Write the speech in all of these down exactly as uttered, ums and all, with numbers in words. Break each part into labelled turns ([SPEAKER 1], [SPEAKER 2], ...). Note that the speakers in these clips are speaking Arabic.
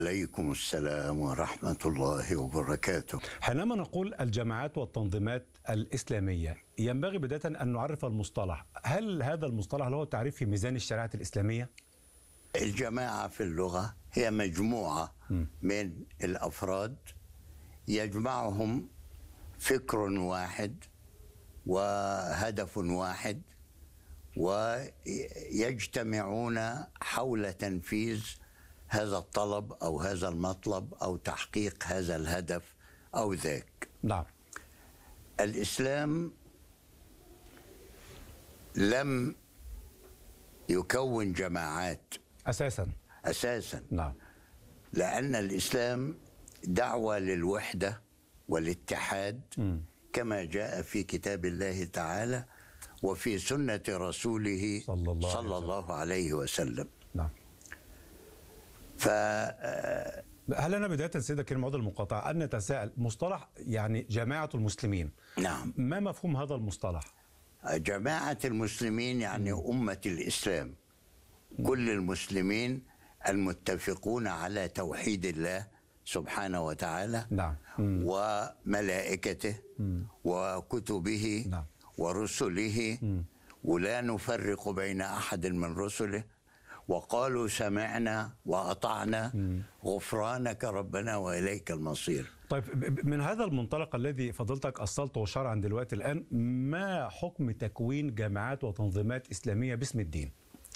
[SPEAKER 1] عليكم السلام ورحمة الله وبركاته.
[SPEAKER 2] حينما نقول الجماعات والتنظيمات الإسلامية ينبغي بداية أن نعرف المصطلح. هل هذا المصطلح له تعريف في ميزان الشريعة الإسلامية؟
[SPEAKER 1] الجماعة في اللغة هي مجموعة م. من الأفراد يجمعهم فكر واحد وهدف واحد ويجتمعون حول تنفيذ هذا الطلب أو هذا المطلب أو تحقيق هذا الهدف أو ذاك.
[SPEAKER 2] نعم.
[SPEAKER 1] الإسلام لم يكون جماعات
[SPEAKER 2] أساسا
[SPEAKER 1] أساسا
[SPEAKER 2] نعم.
[SPEAKER 1] لأن الإسلام دعوة للوحدة والاتحاد م. كما جاء في كتاب الله تعالى وفي سنة رسوله
[SPEAKER 2] صلى الله,
[SPEAKER 1] صلى الله عليه وسلم.
[SPEAKER 2] نعم.
[SPEAKER 1] ف
[SPEAKER 2] هل أنا بداية سيدة كريم عوض المقاطعة أن نتساءل مصطلح يعني جماعة المسلمين؟
[SPEAKER 1] نعم.
[SPEAKER 2] ما مفهوم هذا المصطلح؟
[SPEAKER 1] جماعة المسلمين يعني م. أمة الإسلام، م. كل المسلمين المتفقون على توحيد الله سبحانه وتعالى.
[SPEAKER 2] نعم.
[SPEAKER 1] وملائكته م. وكتبه
[SPEAKER 2] نعم.
[SPEAKER 1] ورسله م. ولا نفرق بين أحد من رسله، وقالوا سمعنا وأطعنا م. غفرانك ربنا وإليك المصير.
[SPEAKER 2] طيب من هذا المنطلق الذي فضلتك أصلته شرعا دلوقتي الآن، ما حكم تكوين جماعات وتنظيمات إسلامية باسم الدين؟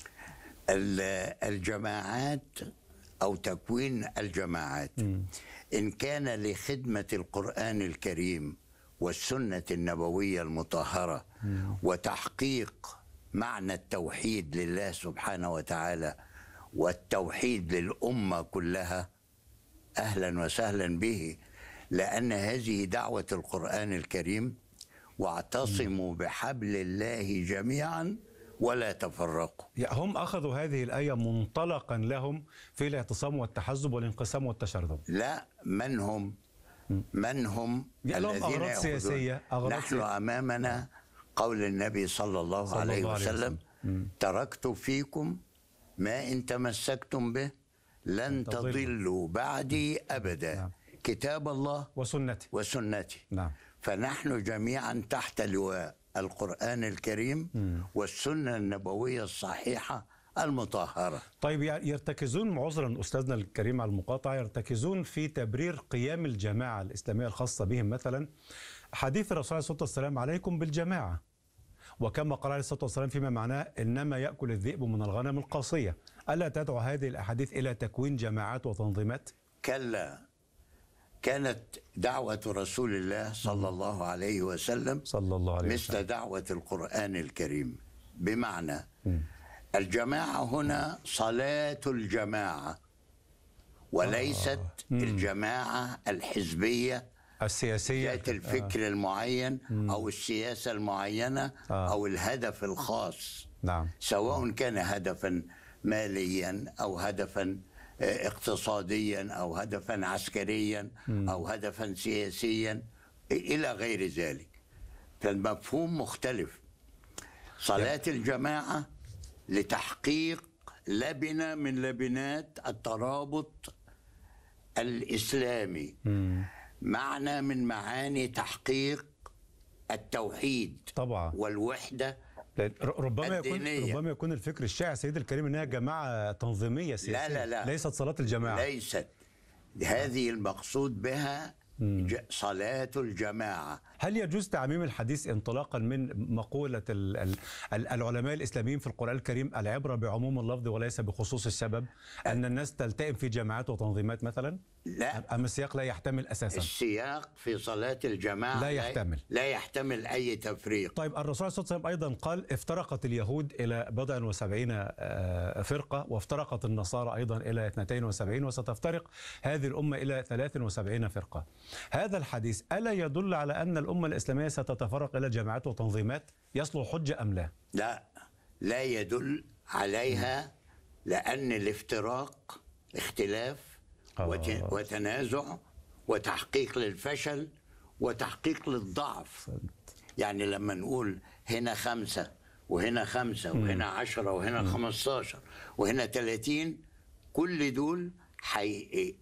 [SPEAKER 1] الجماعات أو تكوين الجماعات م. إن كان لخدمة القرآن الكريم والسنة النبوية المطهرة م. وتحقيق معنى التوحيد لله سبحانه وتعالى والتوحيد للأمة كلها، أهلا وسهلا به، لأن هذه دعوة القرآن الكريم: واعتصموا م. بحبل الله جميعا ولا تفرقوا.
[SPEAKER 2] هم أخذوا هذه الآية منطلقا لهم في الاعتصام والتحزب والانقسام والتشرذم.
[SPEAKER 1] لا، من هم من هم
[SPEAKER 2] الذين أغراض سياسية أغراض
[SPEAKER 1] نحن
[SPEAKER 2] سياسية.
[SPEAKER 1] أمامنا قول النبي صلى الله صلى عليه الله وسلم: عليه تركت فيكم ما إن تمسكتم به لن تضلوا بعدي أبدا. نعم. كتاب الله
[SPEAKER 2] وسنتي
[SPEAKER 1] وسنتي.
[SPEAKER 2] نعم.
[SPEAKER 1] فنحن جميعا تحت لواء القرآن الكريم م. والسنة النبوية الصحيحة المطهرة.
[SPEAKER 2] طيب يرتكزون، عذرا أستاذنا الكريم على المقاطعة، يرتكزون في تبرير قيام الجماعة الإسلامية الخاصة بهم مثلا حديث الرسول عليه الصلاة والسلام: عليكم بالجماعة، وكما قال عليه الصلاة والسلام فيما معناه: إنما يأكل الذئب من الغنم القاصية. ألا تدعو هذه الأحاديث إلى تكوين جماعات وتنظيمات؟
[SPEAKER 1] كلا، كانت دعوة رسول الله صلى الله عليه وسلم
[SPEAKER 2] صلى الله عليه
[SPEAKER 1] مثل
[SPEAKER 2] وسلم.
[SPEAKER 1] دعوة القرآن الكريم، بمعنى م. الجماعة هنا صلاة الجماعة وليست آه. الجماعة الحزبية
[SPEAKER 2] السياسية
[SPEAKER 1] ذات الفكر آه. المعين م. أو السياسة المعينة آه. أو الهدف الخاص.
[SPEAKER 2] نعم.
[SPEAKER 1] سواء كان هدفا ماليا أو هدفا اقتصاديا أو هدفا عسكريا م. أو هدفا سياسيا إلى غير ذلك، فالمفهوم مختلف. صلاة الجماعة لتحقيق لبنة من لبنات الترابط الإسلامي، م. معنى من معاني تحقيق التوحيد
[SPEAKER 2] طبعا والوحدة. ربما يكون ربما يكون الفكر الشائع سيد الكريم انها جماعه تنظيميه سياسيه.
[SPEAKER 1] لا لا لا،
[SPEAKER 2] ليست صلاه الجماعه.
[SPEAKER 1] ليست هذه المقصود بها صلاة الجماعة.
[SPEAKER 2] هل يجوز تعميم الحديث انطلاقا من مقولة العلماء الإسلاميين في القرآن الكريم: العبرة بعموم اللفظ وليس بخصوص السبب، أن الناس تلتئم في جماعات وتنظيمات مثلا؟
[SPEAKER 1] لا،
[SPEAKER 2] أم السياق لا يحتمل أساسا؟
[SPEAKER 1] السياق في صلاة الجماعة
[SPEAKER 2] لا يحتمل
[SPEAKER 1] لا يحتمل أي تفريق.
[SPEAKER 2] طيب الرسول صلى الله عليه وسلم أيضا قال: افترقت اليهود إلى بضع وسبعين فرقة، وافترقت النصارى أيضا إلى اثنتين وسبعين، وستفترق هذه الأمة إلى ثلاث وسبعين فرقة. هذا الحديث ألا يدل على أن الأمة الإسلامية ستتفرق إلى جماعات وتنظيمات؟ يصلح حجة أم لا؟
[SPEAKER 1] لا، لا يدل عليها، لأن الافتراق اختلاف آه. وتنازع وتحقيق للفشل وتحقيق للضعف. يعني لما نقول هنا خمسة وهنا خمسة وهنا عشرة وهنا خمستاشر وهنا ثلاثين، كل دول حي...